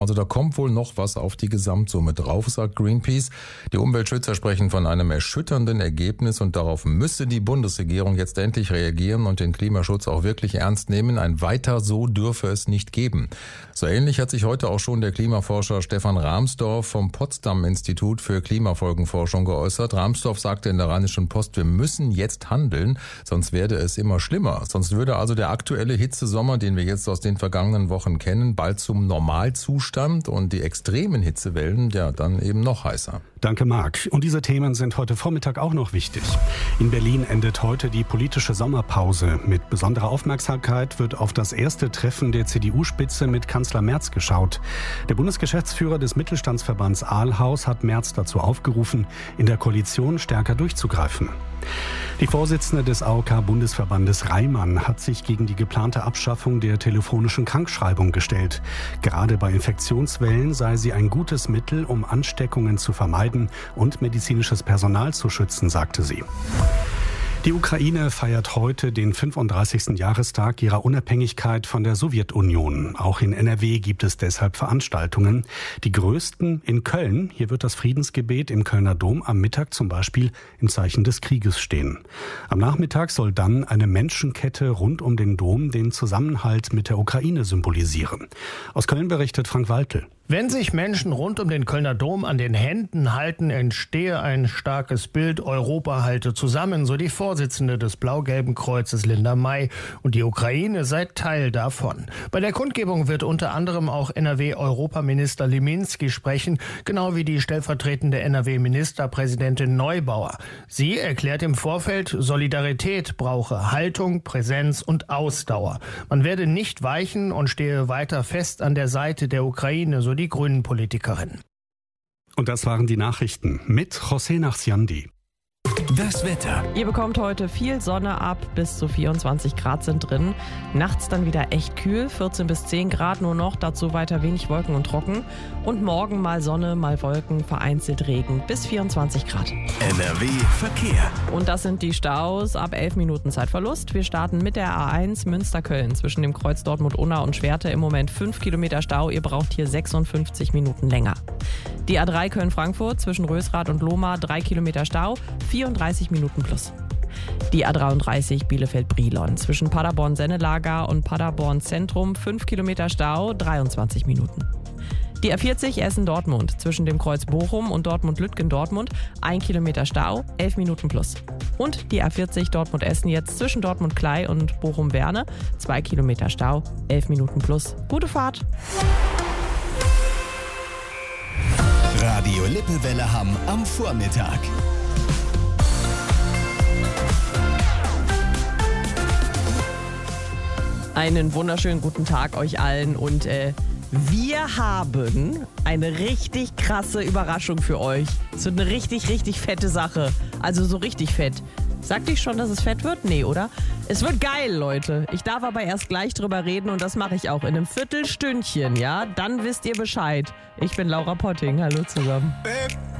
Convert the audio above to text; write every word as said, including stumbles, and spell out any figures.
Also da kommt wohl noch was auf die Gesamtsumme drauf, sagt Greenpeace. Die Umweltschützer sprechen von einem erschütternden Ergebnis und darauf müsse die Bundesregierung jetzt endlich reagieren und den Klimaschutz auch wirklich ernst nehmen. Ein Weiter so dürfe es nicht geben. So ähnlich hat sich heute auch schon der Klimaforscher Stefan Rahmsdorf vom Potsdam-Institut für Klimafolgenforschung geäußert. Rahmsdorf sagte in der Rheinischen Post, wir müssen jetzt handeln, sonst werde es immer schlimmer. Sonst würde also der aktuelle Hitzesommer, den wir jetzt aus den vergangenen Wochen kennen, bald zum Normalzustand und die extremen Hitzewellen ja dann eben noch heißer. Danke, Marc. Und diese Themen sind heute Vormittag auch noch wichtig. In Berlin endet heute die politische Sommerpause. Mit besonderer Aufmerksamkeit wird auf das erste Treffen der C D U-Spitze mit Kanzler Merz geschaut. Der Bundesgeschäftsführer des Mittelstandsverbands Ahlhaus hat Merz dazu aufgerufen, in der Koalition stärker durchzugreifen. Die Vorsitzende des A O K-Bundesverbandes Reimann hat sich gegen die geplante Abschaffung der telefonischen Krankschreibung gestellt. Gerade bei Infektionswellen sei sie ein gutes Mittel, um Ansteckungen zu vermeiden und medizinisches Personal zu schützen, sagte sie. Die Ukraine feiert heute den fünfunddreißigsten Jahrestag ihrer Unabhängigkeit von der Sowjetunion. Auch in N R W gibt es deshalb Veranstaltungen. Die größten in Köln. Hier wird das Friedensgebet im Kölner Dom am Mittag zum Beispiel im Zeichen des Krieges stehen. Am Nachmittag soll dann eine Menschenkette rund um den Dom den Zusammenhalt mit der Ukraine symbolisieren. Aus Köln berichtet Frank Waltel. Wenn sich Menschen rund um den Kölner Dom an den Händen halten, entstehe ein starkes Bild. Europa halte zusammen, so die Vorsitzende des Blau-Gelben Kreuzes Linda May. Und die Ukraine sei Teil davon. Bei der Kundgebung wird unter anderem auch N R W-Europaminister Liminski sprechen, genau wie die stellvertretende N R W-Ministerpräsidentin Neubauer. Sie erklärt im Vorfeld, Solidarität brauche Haltung, Präsenz und Ausdauer. Man werde nicht weichen und stehe weiter fest an der Seite der Ukraine, so die Grünen-Politikerin. Und das waren die Nachrichten mit José Nachsiandi. Das Wetter. Ihr bekommt heute viel Sonne ab, bis zu vierundzwanzig Grad sind drin. Nachts dann wieder echt kühl, vierzehn bis zehn Grad nur noch, dazu weiter wenig Wolken und trocken. Und morgen mal Sonne, mal Wolken, vereinzelt Regen, bis vierundzwanzig Grad. N R W Verkehr. Und das sind die Staus ab elf Minuten Zeitverlust. Wir starten mit der A eins Münster-Köln zwischen dem Kreuz Dortmund-Unna und Schwerte. Im Moment fünf Kilometer Stau, ihr braucht hier sechsundfünfzig Minuten länger. Die A drei Köln-Frankfurt zwischen Rösrath und Lohmar, drei Kilometer Stau, vierunddreißig Minuten plus. Die A dreiunddreißig Bielefeld-Brilon zwischen Paderborn-Sennelager und Paderborn-Zentrum, fünf Kilometer Stau, dreiundzwanzig Minuten. Die A vierzig Essen-Dortmund zwischen dem Kreuz Bochum und Dortmund-Lütgen-Dortmund, ein Kilometer Stau, elf Minuten plus. Und die A vierzig Dortmund-Essen jetzt zwischen Dortmund-Klei und Bochum-Werne, zwei Kilometer Stau, elf Minuten plus. Gute Fahrt! Radio Lippewelle Hamm am Vormittag. Einen wunderschönen guten Tag euch allen und äh, wir haben eine richtig krasse Überraschung für euch. Es wird eine richtig, richtig fette Sache. Also so richtig fett. Sagte ich schon, dass es fett wird? Nee, oder? Es wird geil, Leute. Ich darf aber erst gleich drüber reden und das mache ich auch in einem Viertelstündchen, ja? Dann wisst ihr Bescheid. Ich bin Laura Potting. Hallo zusammen.